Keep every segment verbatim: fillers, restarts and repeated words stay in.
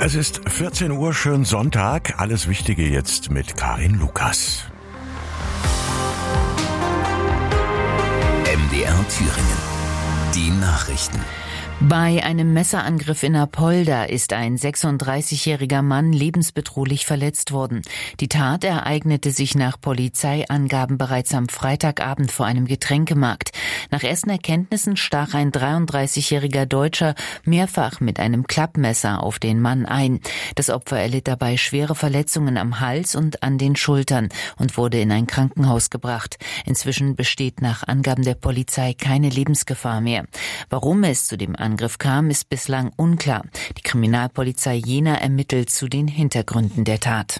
Es ist vierzehn Uhr, schön Sonntag. Alles Wichtige jetzt mit Karin Lukas. M D R Thüringen. Die Nachrichten. Bei einem Messerangriff in Apolda ist ein sechsunddreißigjähriger Mann lebensbedrohlich verletzt worden. Die Tat ereignete sich nach Polizeiangaben bereits am Freitagabend vor einem Getränkemarkt. Nach ersten Erkenntnissen stach ein dreiunddreißigjähriger Deutscher mehrfach mit einem Klappmesser auf den Mann ein. Das Opfer erlitt dabei schwere Verletzungen am Hals und an den Schultern und wurde in ein Krankenhaus gebracht. Inzwischen besteht nach Angaben der Polizei keine Lebensgefahr mehr. Warum es zu dem Angriff kam, ist bislang unklar. Die Kriminalpolizei Jena ermittelt zu den Hintergründen der Tat.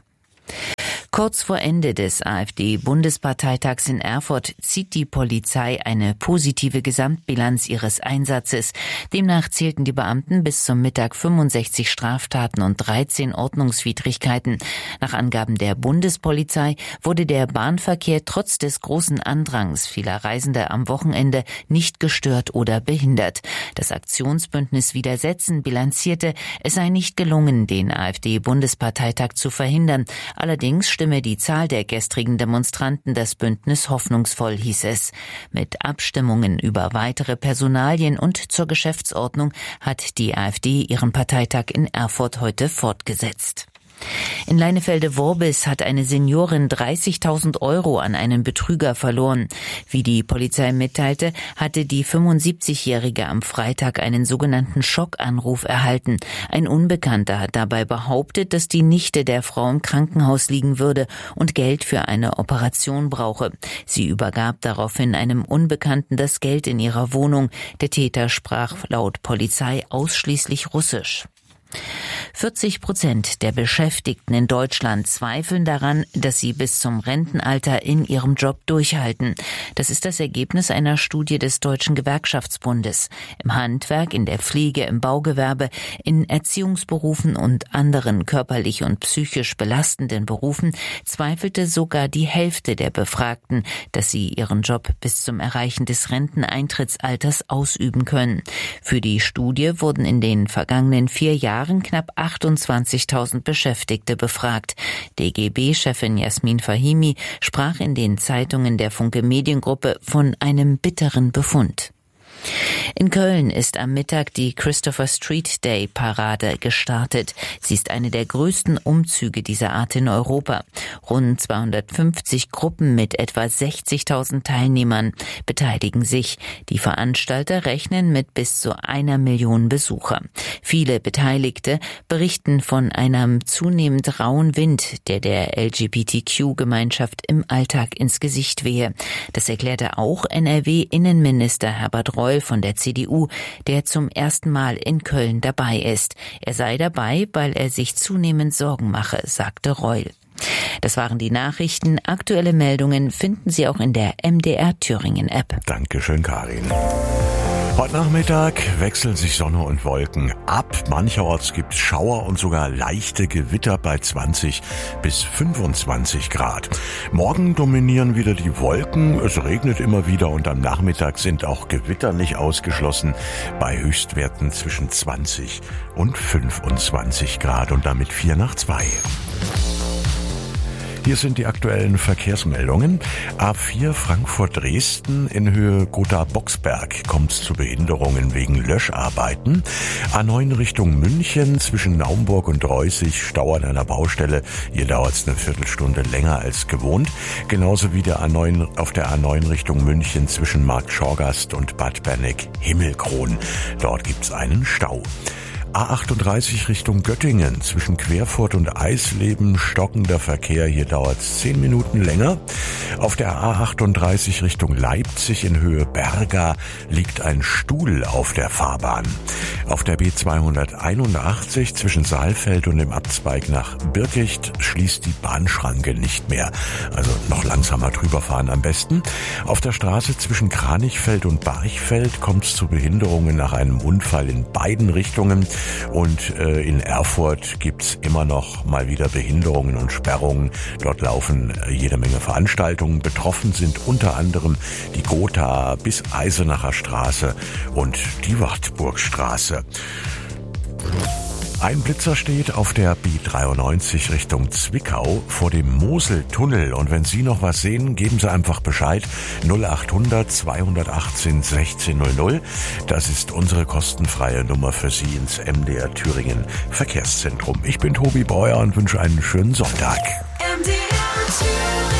Kurz vor Ende des AfD-Bundesparteitags in Erfurt zieht die Polizei eine positive Gesamtbilanz ihres Einsatzes. Demnach zählten die Beamten bis zum Mittag fünfundsechzig Straftaten und dreizehn Ordnungswidrigkeiten. Nach Angaben der Bundespolizei wurde der Bahnverkehr trotz des großen Andrangs vieler Reisender am Wochenende nicht gestört oder behindert. Das Aktionsbündnis Widersetzen bilanzierte, es sei nicht gelungen, den AfD-Bundesparteitag zu verhindern. Allerdings stimme die Zahl der gestrigen Demonstranten das Bündnis hoffnungsvoll, hieß es. Mit Abstimmungen über weitere Personalien und zur Geschäftsordnung hat die AfD ihren Parteitag in Erfurt heute fortgesetzt. In Leinefelde-Worbis hat eine Seniorin dreißigtausend Euro an einen Betrüger verloren. Wie die Polizei mitteilte, hatte die fünfundsiebzigjährige am Freitag einen sogenannten Schockanruf erhalten. Ein Unbekannter hat dabei behauptet, dass die Nichte der Frau im Krankenhaus liegen würde und Geld für eine Operation brauche. Sie übergab daraufhin einem Unbekannten das Geld in ihrer Wohnung. Der Täter sprach laut Polizei ausschließlich Russisch. vierzig Prozent der Beschäftigten in Deutschland zweifeln daran, dass sie bis zum Rentenalter in ihrem Job durchhalten. Das ist das Ergebnis einer Studie des Deutschen Gewerkschaftsbundes. Im Handwerk, in der Pflege, im Baugewerbe, in Erziehungsberufen und anderen körperlich und psychisch belastenden Berufen zweifelte sogar die Hälfte der Befragten, dass sie ihren Job bis zum Erreichen des Renteneintrittsalters ausüben können. Für die Studie wurden in den vergangenen vier Jahren knapp achtundzwanzigtausend Beschäftigte befragt. D G B-Chefin Jasmin Fahimi sprach in den Zeitungen der Funke Mediengruppe von einem bitteren Befund. In Köln ist am Mittag die Christopher Street Day Parade gestartet. Sie ist eine der größten Umzüge dieser Art in Europa. Rund zweihundertfünfzig Gruppen mit etwa sechzigtausend Teilnehmern beteiligen sich. Die Veranstalter rechnen mit bis zu einer Million Besucher. Viele Beteiligte berichten von einem zunehmend rauen Wind, der der L G B T Q-Gemeinschaft im Alltag ins Gesicht wehe. Das erklärte auch N R W-Innenminister Herbert Reul von der C D U, der zum ersten Mal in Köln dabei ist. Er sei dabei, weil er sich zunehmend Sorgen mache, sagte Reul. Das waren die Nachrichten. Aktuelle Meldungen finden Sie auch in der M D R Thüringen App. Dankeschön, Karin. Heute Nachmittag wechseln sich Sonne und Wolken ab. Mancherorts gibt es Schauer und sogar leichte Gewitter bei zwanzig bis fünfundzwanzig Grad. Morgen dominieren wieder die Wolken. Es regnet immer wieder und am Nachmittag sind auch Gewitter nicht ausgeschlossen bei Höchstwerten zwischen zwanzig und fünfundzwanzig Grad und damit vier nach zwei. Hier sind die aktuellen Verkehrsmeldungen. A vier Frankfurt-Dresden in Höhe Gotha-Boxberg kommt es zu Behinderungen wegen Löscharbeiten. A neun Richtung München zwischen Naumburg und Reußig Stau an einer Baustelle. Hier dauert es eine Viertelstunde länger als gewohnt. Genauso wie der A neun auf der A neun Richtung München zwischen Marktschorgast und Bad Berneck-Himmelkron. Dort gibt es einen Stau. A achtunddreißig Richtung Göttingen zwischen Querfurt und Eisleben stockender Verkehr. Hier dauert es zehn Minuten länger. Auf der A achtunddreißig Richtung Leipzig in Höhe Berga liegt ein Stuhl auf der Fahrbahn. Auf der B zweihunderteinundachtzig zwischen Saalfeld und dem Abzweig nach Birkicht schließt die Bahnschranke nicht mehr. Also noch langsamer drüber fahren am besten. Auf der Straße zwischen Kranichfeld und Barchfeld kommt es zu Behinderungen nach einem Unfall in beiden Richtungen. Und äh, in Erfurt gibt's immer noch mal wieder Behinderungen und Sperrungen. Dort laufen äh, jede Menge Veranstaltungen. Betroffen sind unter anderem die Gotha bis Eisenacher Straße und die Wartburgstraße. Ein Blitzer steht auf der B dreiundneunzig Richtung Zwickau vor dem Moseltunnel. Und wenn Sie noch was sehen, geben Sie einfach Bescheid. null achthundert zweihundertachtzehn sechzehn null null. Das ist unsere kostenfreie Nummer für Sie ins M D R Thüringen Verkehrszentrum. Ich bin Tobi Breuer und wünsche einen schönen Sonntag. M D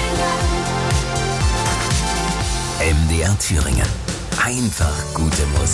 R Thüringen. M D R Thüringen. Einfach gute Musik.